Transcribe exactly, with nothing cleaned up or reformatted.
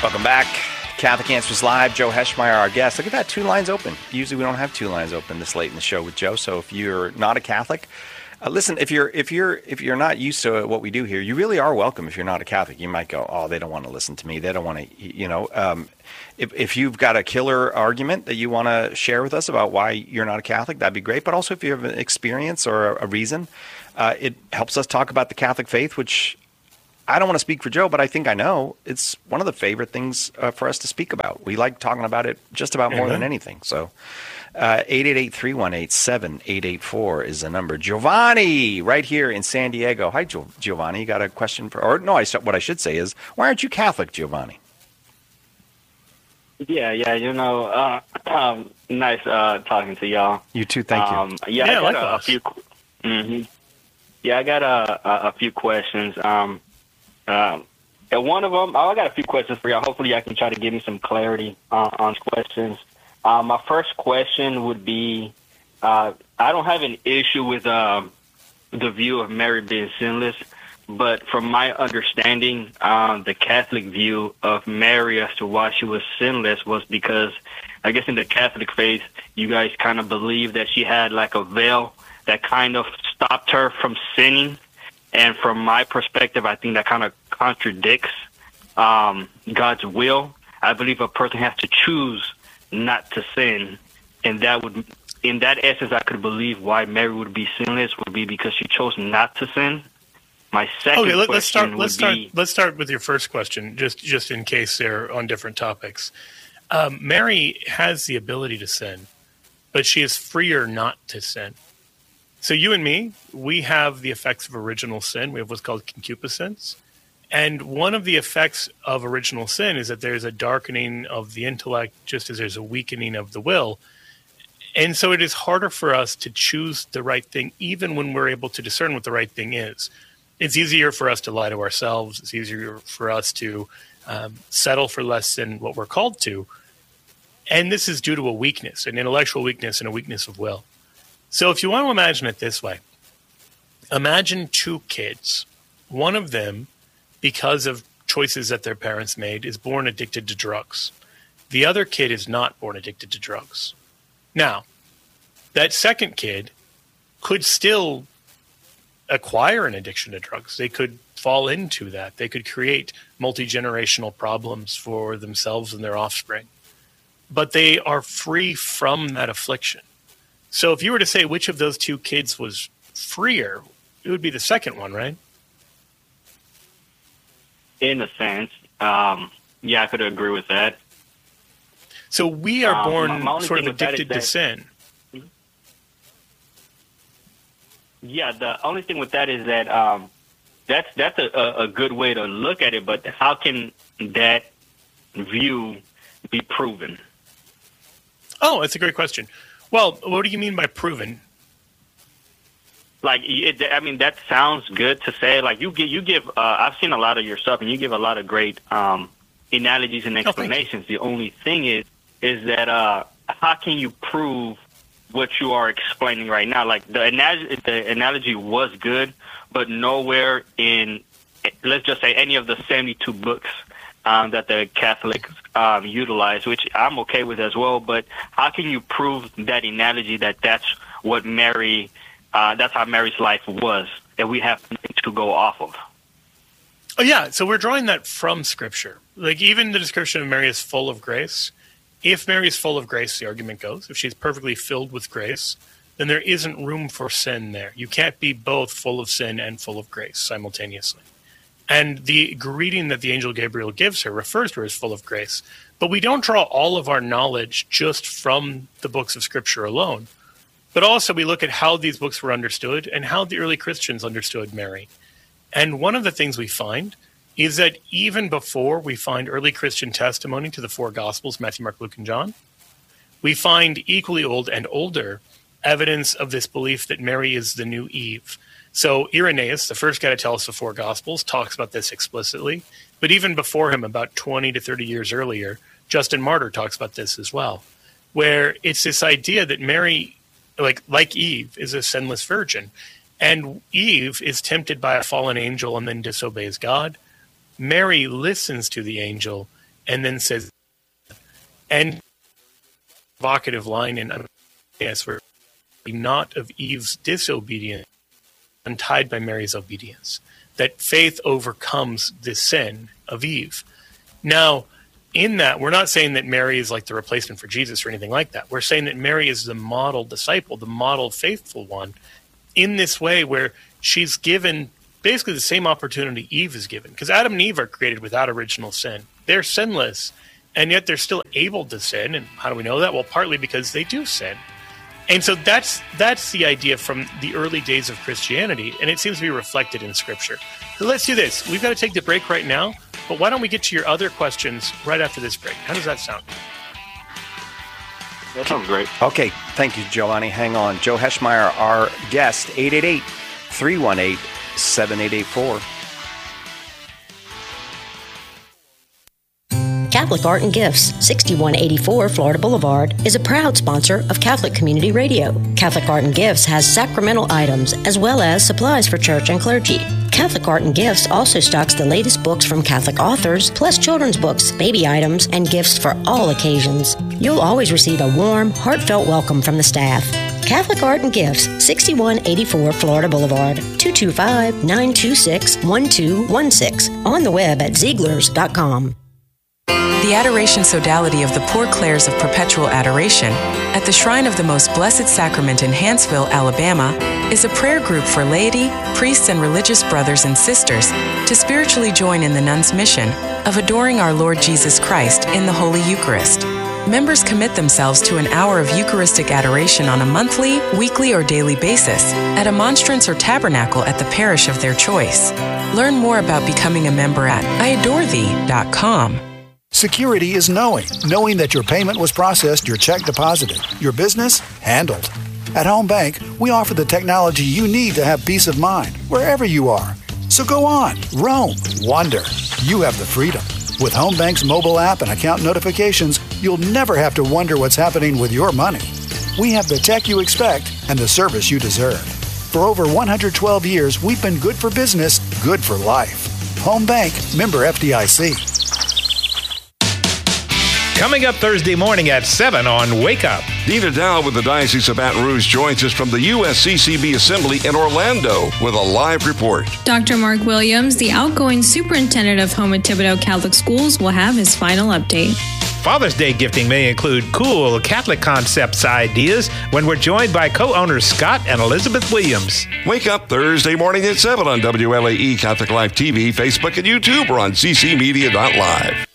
Welcome back. Catholic Answers Live. Joe Heschmeyer, our guest. Look at that, two lines open. Usually we don't have two lines open this late in the show with Joe. So if you're not a Catholic, uh, listen. If you're if you're if you're not used to what we do here, you really are welcome. If you're not a Catholic, you might go, oh, they don't want to listen to me. They don't want to, you know. Um, if if you've got a killer argument that you want to share with us about why you're not a Catholic, that'd be great. But also if you have an experience or a, a reason, uh, it helps us talk about the Catholic faith, which I don't want to speak for Joe, but I think I know it's one of the favorite things uh, for us to speak about. We like talking about it just about more mm-hmm. than anything. So uh, eight eight eight, three one eight, seven eight eight four is the number. Giovanni, right here in San Diego. Hi, Gio- Giovanni. You got a question? For, or no, I, what I should say is, why aren't you Catholic, Giovanni? Yeah, yeah, you know, uh, um, nice uh, talking to y'all. You too, thank you. Um, yeah, yeah, I got a, a few. Mm-hmm. Yeah, I got a, a, a few questions. Um, Um, and one of them, oh, I got a few questions for y'all. Hopefully, y'all can try to give me some clarity uh, on questions. Uh, my first question would be, uh, I don't have an issue with uh, the view of Mary being sinless, but from my understanding, um, the Catholic view of Mary as to why she was sinless was because, I guess in the Catholic faith, you guys kind of believe that she had like a veil that kind of stopped her from sinning. And from my perspective, I think that kind of contradicts um, God's will. I believe a person has to choose not to sin, and that would, in that essence, I could believe why Mary would be sinless would be because she chose not to sin. My second okay, let, question let's start. would Let's start. be, let's start with your first question, just just in case they're on different topics. Um, Mary has the ability to sin, but she is freer not to sin. So you and me, we have the effects of original sin. We have what's called concupiscence. And one of the effects of original sin is that there's a darkening of the intellect, just as there's a weakening of the will. And so it is harder for us to choose the right thing, even when we're able to discern what the right thing is. It's easier for us to lie to ourselves. It's easier for us to um, settle for less than what we're called to. And this is due to a weakness, an intellectual weakness and a weakness of will. So if you want to imagine it this way, imagine two kids. One of them, because of choices that their parents made, is born addicted to drugs. The other kid is not born addicted to drugs. Now, that second kid could still acquire an addiction to drugs. They could fall into that. They could create multi-generational problems for themselves and their offspring. But they are free from that affliction. So if you were to say which of those two kids was freer, it would be the second one, right? in a sense, um, yeah, I could agree with that. So we are Um, born my- my only sort of thing with that is addicted to that- sin. Yeah, the only thing with that is that um, that's that's a, a, a good way to look at it, but how can that view be proven? Oh, that's a great question. Well, what do you mean by proven? Like, it, I mean, that sounds good to say. Like, you give, you give. Uh, I've seen a lot of your stuff, and you give a lot of great um, analogies and explanations. The only thing is, is that uh, how can you prove what you are explaining right now? Like, the analogy, the analogy was good, but nowhere in, let's just say, any of the seventy-two books um, that the Catholics um, utilize, which I'm okay with as well. But how can you prove that analogy that that's what Mary? Uh, that's how Mary's life was, and we have nothing to go off of. Oh, yeah. So we're drawing that from Scripture. Like, even the description of Mary is full of grace. If Mary is full of grace, the argument goes, if she's perfectly filled with grace, then there isn't room for sin there. You can't be both full of sin and full of grace simultaneously. And the greeting that the angel Gabriel gives her refers to her as full of grace. But we don't draw all of our knowledge just from the books of Scripture alone. But also we look at how these books were understood and how the early Christians understood Mary. And one of the things we find is that even before we find early Christian testimony to the four Gospels, Matthew, Mark, Luke, and John, we find equally old and older evidence of this belief that Mary is the new Eve. So Irenaeus, the first guy to tell us the four Gospels, talks about this explicitly. But even before him, about twenty to thirty years earlier, Justin Martyr talks about this as well, where it's this idea that Mary, like like Eve, is a sinless virgin. And Eve is tempted by a fallen angel and then disobeys God. Mary listens to the angel and then says, and provocative line in yes, where not of Eve's disobedience, untied by Mary's obedience, that faith overcomes the sin of Eve. Now, in that, we're not saying that Mary is like the replacement for Jesus or anything like that. We're saying that Mary is the model disciple, the model faithful one, in this way where she's given basically the same opportunity Eve is given. Because Adam and Eve are created without original sin. They're sinless, and yet they're still able to sin. And how do we know that? Well, partly because they do sin. And so that's that's the idea from the early days of Christianity, and it seems to be reflected in Scripture. So let's do this. We've got to take the break right now, but why don't we get to your other questions right after this break? How does that sound? That sounds great. Okay, thank you, Giovanni. Hang on. Joe Heschmeyer, our guest, eight eight eight, three one eight, seven eight eight four. Catholic Art and Gifts, sixty-one eighty-four Florida Boulevard, is a proud sponsor of Catholic Community Radio. Catholic Art and Gifts has sacramental items as well as supplies for church and clergy. Catholic Art and Gifts also stocks the latest books from Catholic authors, plus children's books, baby items, and gifts for all occasions. You'll always receive a warm, heartfelt welcome from the staff. Catholic Art and Gifts, sixty-one eighty-four Florida Boulevard, two two five, nine two six, one two one six. On the web at Zieglers dot com. The Adoration Sodality of the Poor Clares of Perpetual Adoration at the Shrine of the Most Blessed Sacrament in Hanceville, Alabama, is a prayer group for laity, priests, and religious brothers and sisters to spiritually join in the nuns' mission of adoring our Lord Jesus Christ in the Holy Eucharist. Members commit themselves to an hour of Eucharistic adoration on a monthly, weekly, or daily basis at a monstrance or tabernacle at the parish of their choice. Learn more about becoming a member at I adore thee dot com. Security is knowing. Knowing that your payment was processed, your check deposited, your business handled. At Home Bank, we offer the technology you need to have peace of mind wherever you are. So go on, roam, wander. You have the freedom. With Home Bank's mobile app and account notifications, you'll never have to wonder what's happening with your money. We have the tech you expect and the service you deserve. For over one hundred twelve years, we've been good for business, good for life. Home Bank, member F D I C. Coming up Thursday morning at seven on Wake Up. Dina Dow with the Diocese of Baton Rouge joins us from the U S C C B Assembly in Orlando with a live report. Doctor Mark Williams, the outgoing superintendent of Houma Thibodaux Catholic Schools, will have his final update. Father's Day gifting may include cool Catholic concepts ideas when we're joined by co-owners Scott and Elizabeth Williams. Wake Up Thursday morning at seven on W L A E Catholic Life T V, Facebook, and YouTube, or on c c media dot live.